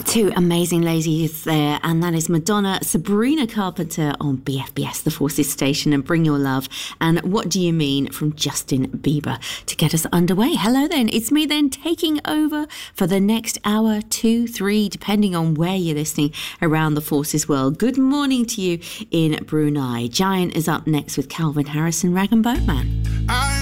Two amazing ladies there, and that is Madonna, Sabrina Carpenter on BFBS, The Forces Station, and Bring Your Love, and What Do You Mean from Justin Bieber to get us underway. Hello then, it's me then taking over for the next hour, 2, 3, depending on where you're listening around the Forces world. Good morning to you in Brunei. Giant is up next with Calvin Harris and Rag and Bone Man.